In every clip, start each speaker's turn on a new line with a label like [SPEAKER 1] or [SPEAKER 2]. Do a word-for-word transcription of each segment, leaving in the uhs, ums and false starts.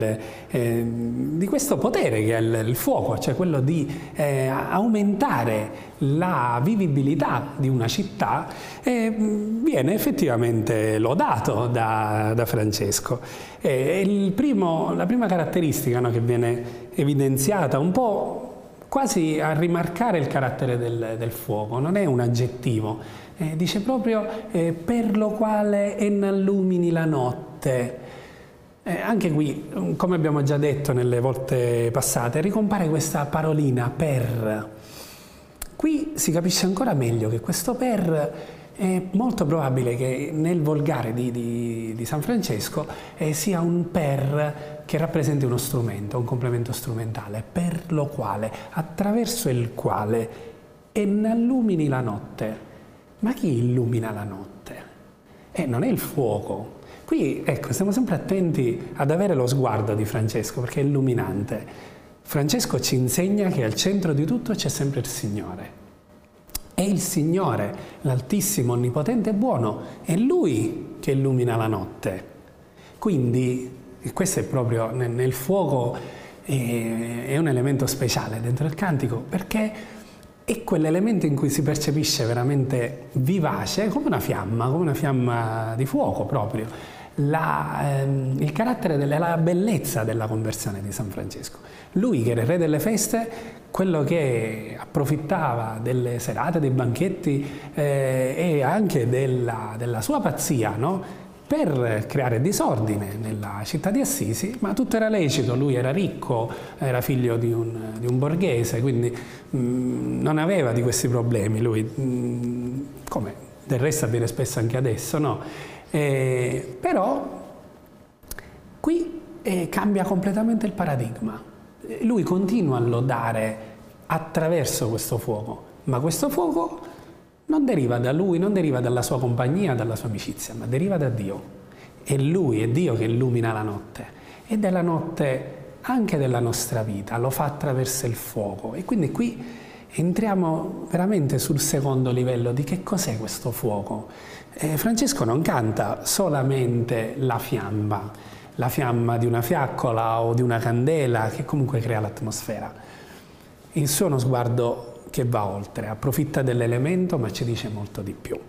[SPEAKER 1] Eh, di questo potere che è il, il fuoco, cioè quello di eh, aumentare la vivibilità di una città, eh, viene effettivamente lodato da, da Francesco. Eh, il primo, la prima caratteristica, no, che viene evidenziata un po' quasi a rimarcare il carattere del, del fuoco, non è un aggettivo, eh, dice proprio eh, per lo quale ennallumini la notte. Eh, anche qui, come abbiamo già detto nelle volte passate, ricompare questa parolina per. Qui si capisce ancora meglio che questo per è molto probabile che nel volgare di, di, di San Francesco eh, sia un per che rappresenti uno strumento, un complemento strumentale, per lo quale, attraverso il quale ennallumini la notte. Ma chi illumina la notte? Eh, non è il fuoco. Qui, ecco, stiamo sempre attenti ad avere lo sguardo di Francesco, perché è illuminante. Francesco ci insegna che al centro di tutto c'è sempre il Signore. È il Signore, l'Altissimo, Onnipotente e Buono, è Lui che illumina la notte. Quindi, questo è proprio nel, nel fuoco, è, è un elemento speciale dentro il cantico, perché è quell'elemento in cui si percepisce veramente vivace, come una fiamma, come una fiamma di fuoco proprio. La, ehm, il carattere della la bellezza della conversione di San Francesco. Lui che era il re delle feste, quello che approfittava delle serate, dei banchetti eh, e anche della, della sua pazzia, no? Per creare disordine nella città di Assisi, ma tutto era lecito, lui era ricco, era figlio di un, di un borghese, quindi mh, non aveva di questi problemi, lui, mh, come del resto avviene spesso anche adesso, no? Eh, però qui eh, cambia completamente il paradigma. Lui continua a lodare attraverso questo fuoco, ma questo fuoco non deriva da lui, non deriva dalla sua compagnia, dalla sua amicizia, ma deriva da Dio. È Lui, è Dio che illumina la notte. E della notte anche della nostra vita, lo fa attraverso il fuoco. E quindi qui entriamo veramente sul secondo livello di che cos'è questo fuoco. Eh, Francesco non canta solamente la fiamma, la fiamma di una fiaccola o di una candela che comunque crea l'atmosfera. Il suo è uno sguardo che va oltre, approfitta dell'elemento ma ci dice molto di più.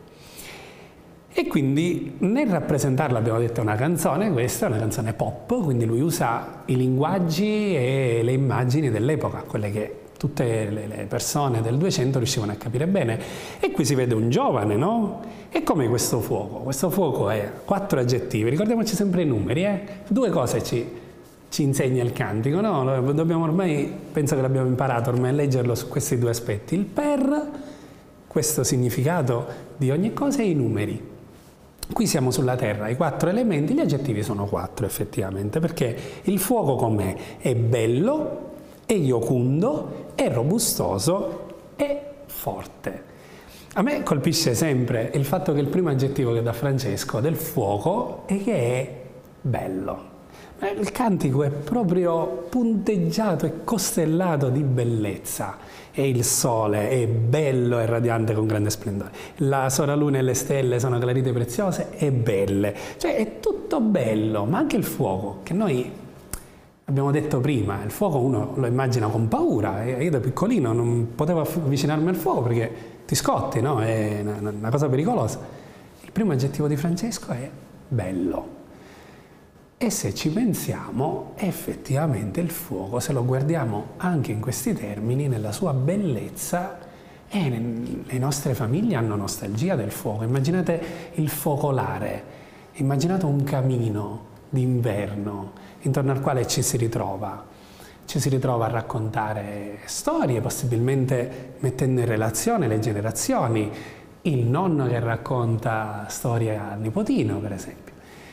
[SPEAKER 1] E quindi nel rappresentarla, abbiamo detto, è una canzone, questa è una canzone pop, quindi lui usa i linguaggi e le immagini dell'epoca, quelle che tutte le persone del Duecento riuscivano a capire bene. E qui si vede un giovane, no? E come questo fuoco? Questo fuoco è quattro aggettivi, ricordiamoci sempre i numeri, eh? Due cose ci, ci insegna il cantico, no? Dobbiamo ormai, penso che l'abbiamo imparato ormai a leggerlo su questi due aspetti, il per, questo significato di ogni cosa, e i numeri. Qui siamo sulla terra, i quattro elementi, gli aggettivi sono quattro effettivamente, perché il fuoco com'è? È bello, è iocundo, è robustoso, è forte. A me colpisce sempre il fatto che il primo aggettivo che dà Francesco del fuoco è che è bello. Il cantico è proprio punteggiato e costellato di bellezza. E il sole è bello e radiante con grande splendore. La sovraluna e le stelle sono clarite preziose e belle. Cioè è tutto bello, ma anche il fuoco, che noi abbiamo detto prima, il fuoco uno lo immagina con paura. Io da piccolino non potevo avvicinarmi al fuoco perché ti scotti, no? È una, una cosa pericolosa. Il primo aggettivo di Francesco è bello. E se ci pensiamo, effettivamente il fuoco, se lo guardiamo anche in questi termini, nella sua bellezza, eh, le nostre famiglie hanno nostalgia del fuoco. Immaginate il focolare, immaginate un camino d'inverno intorno al quale ci si ritrova. Ci si ritrova a raccontare storie, possibilmente mettendo in relazione le generazioni, il nonno che racconta storie al nipotino, per esempio.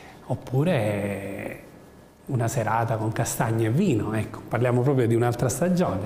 [SPEAKER 1] Oppure una serata con castagne e vino, ecco, parliamo proprio di un'altra stagione.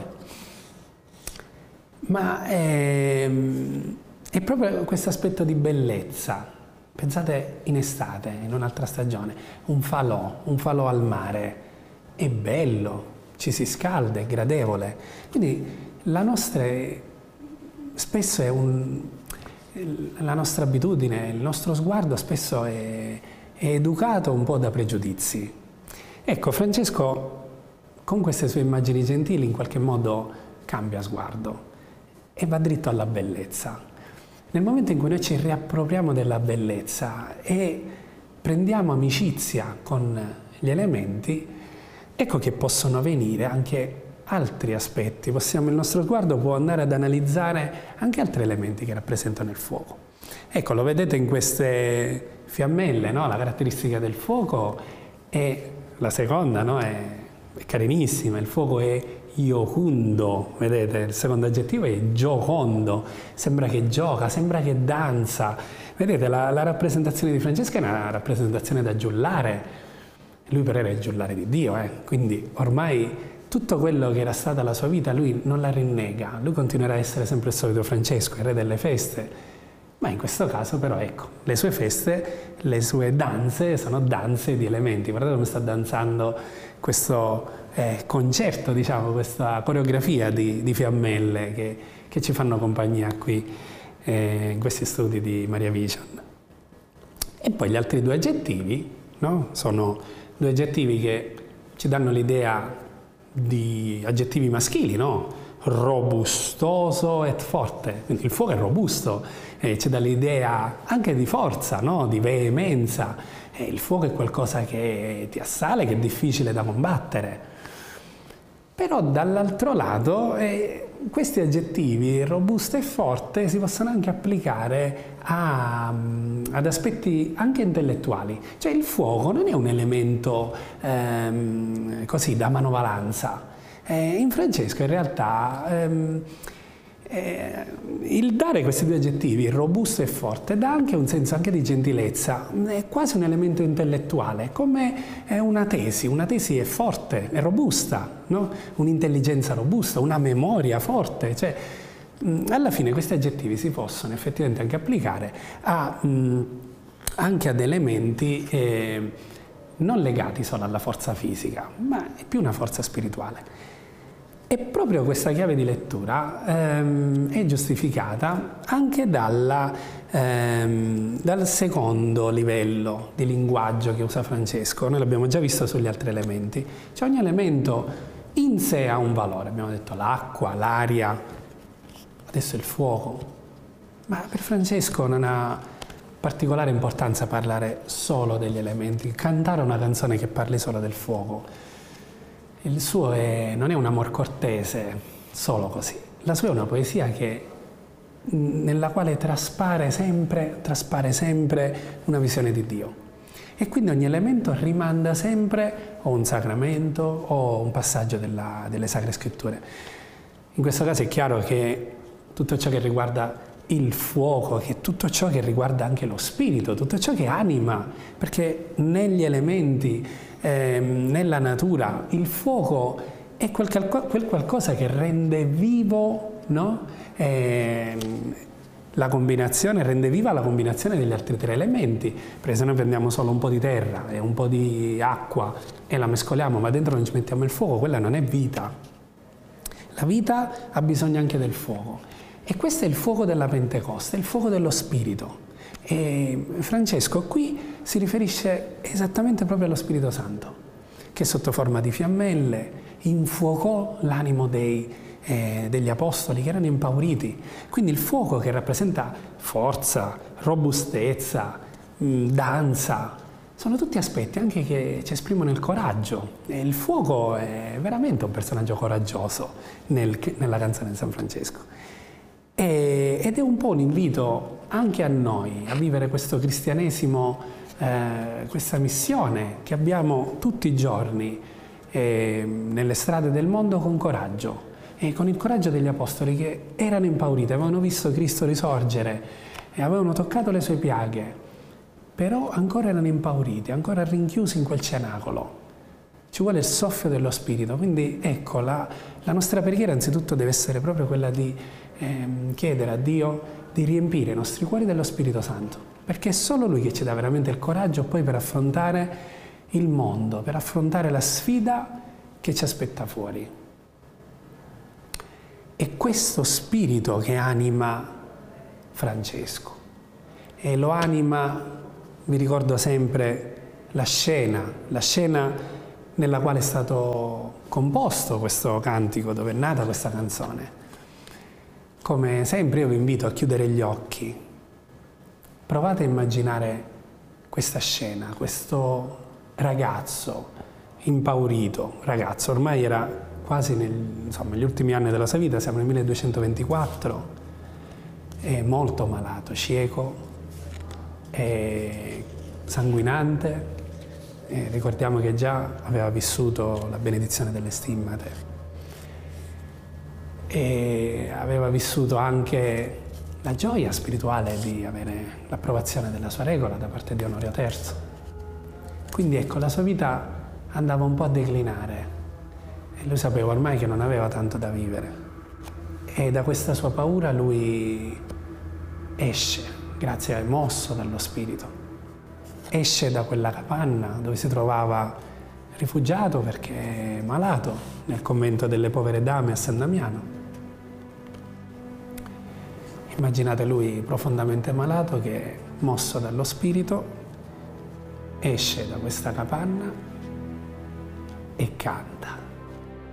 [SPEAKER 1] Ma è, è proprio questo aspetto di bellezza. Pensate in estate, in un'altra stagione, un falò, un falò al mare, è bello, ci si scalda, è gradevole. Quindi la nostra, spesso è un, la nostra abitudine, il nostro sguardo spesso è è educato un po' da pregiudizi. Ecco, Francesco con queste sue immagini gentili in qualche modo cambia sguardo e va dritto alla bellezza. Nel momento in cui noi ci riappropriamo della bellezza e prendiamo amicizia con gli elementi, ecco che possono venire anche altri aspetti. Possiamo, il nostro sguardo può andare ad analizzare anche altri elementi che rappresentano il fuoco. Ecco, lo vedete in queste fiammelle, no? La caratteristica del fuoco è, la seconda, no? è, è carinissima, il fuoco è iocundo, vedete, il secondo aggettivo è giocondo, sembra che gioca, sembra che danza. Vedete, la, la rappresentazione di Francesco è una rappresentazione da giullare, lui però era il giullare di Dio, eh? Quindi ormai tutto quello che era stata la sua vita lui non la rinnega, lui continuerà a essere sempre il solito Francesco, il re delle feste, ma in questo caso però ecco, le sue feste, le sue danze sono danze di elementi. Guardate come sta danzando questo eh, concerto, diciamo, questa coreografia di, di fiammelle che, che ci fanno compagnia qui eh, in questi studi di Maria Vision. E poi gli altri due aggettivi, no? Sono due aggettivi che ci danno l'idea di aggettivi maschili, no? Robustoso e forte, quindi il fuoco è robusto, eh, ci dà l'idea anche di forza, no? Di veemenza, eh, il fuoco è qualcosa che ti assale, che è difficile da combattere. Però dall'altro lato eh, questi aggettivi, robusto e forte, si possono anche applicare a, ad aspetti anche intellettuali. Cioè il fuoco non è un elemento ehm, così da manovalanza. Eh, in Francesco in realtà ehm, eh, il dare questi due aggettivi, robusto e forte, dà anche un senso anche di gentilezza, è quasi un elemento intellettuale, come è una tesi, una tesi è forte, è robusta, no? Un'intelligenza robusta, una memoria forte, cioè mh, alla fine questi aggettivi si possono effettivamente anche applicare a, mh, anche ad elementi eh, non legati solo alla forza fisica, ma è più una forza spirituale. E proprio questa chiave di lettura ehm, è giustificata anche dalla, ehm, dal secondo livello di linguaggio che usa Francesco. Noi l'abbiamo già visto sugli altri elementi. Cioè ogni elemento in sé ha un valore. Abbiamo detto l'acqua, l'aria, adesso il fuoco. Ma per Francesco non ha particolare importanza parlare solo degli elementi, cantare una canzone che parli solo del fuoco. Il suo è, non è un amor cortese, solo così. La sua è una poesia che, nella quale traspare sempre, traspare sempre una visione di Dio. E quindi ogni elemento rimanda sempre o un sacramento o un passaggio della, delle Sacre Scritture. In questo caso è chiaro che tutto ciò che riguarda il fuoco, che è tutto ciò che riguarda anche lo spirito, tutto ciò che anima, perché negli elementi, eh, nella natura, il fuoco è quel, quel qualcosa che rende vivo, no? eh, la combinazione, rende viva la combinazione degli altri tre elementi, perché se noi prendiamo solo un po' di terra e un po' di acqua e la mescoliamo, ma dentro non ci mettiamo il fuoco, quella non è vita. La vita ha bisogno anche del fuoco. E questo è il fuoco della Pentecoste, il fuoco dello Spirito. E Francesco qui si riferisce esattamente proprio allo Spirito Santo, che sotto forma di fiammelle infuocò l'animo dei, eh, degli apostoli che erano impauriti. Quindi il fuoco che rappresenta forza, robustezza, mh, danza, sono tutti aspetti anche che ci esprimono il coraggio. E il fuoco è veramente un personaggio coraggioso nel, nella canzone di San Francesco. E, ed è un po' un invito anche a noi a vivere questo cristianesimo, eh, questa missione che abbiamo tutti i giorni eh, nelle strade del mondo con coraggio, e con il coraggio degli apostoli che erano impauriti, avevano visto Cristo risorgere e avevano toccato le sue piaghe, però ancora erano impauriti, ancora rinchiusi in quel cenacolo. Ci vuole il soffio dello Spirito, quindi ecco, la, la nostra preghiera anzitutto deve essere proprio quella di ehm, chiedere a Dio di riempire i nostri cuori dello Spirito Santo, perché è solo Lui che ci dà veramente il coraggio poi per affrontare il mondo, per affrontare la sfida che ci aspetta fuori. È questo spirito che anima Francesco, e lo anima, vi ricordo sempre la scena, la scena nella quale è stato composto questo cantico, dove è nata questa canzone. Come sempre io vi invito a chiudere gli occhi, provate a immaginare questa scena, questo ragazzo impaurito, ragazzo, ormai era quasi nel, insomma, negli ultimi anni della sua vita, siamo nel milleduecentoventiquattro, è molto malato, cieco, è sanguinante, e ricordiamo che già aveva vissuto la benedizione delle stimmate e aveva vissuto anche la gioia spirituale di avere l'approvazione della sua regola da parte di Onorio terzo. Quindi ecco, la sua vita andava un po' a declinare e lui sapeva ormai che non aveva tanto da vivere, e da questa sua paura lui esce, grazie al mosso dallo Spirito, esce da quella capanna dove si trovava rifugiato perché malato, nel convento delle povere dame a San Damiano. Immaginate lui profondamente malato che, mosso dallo Spirito, esce da questa capanna e canta.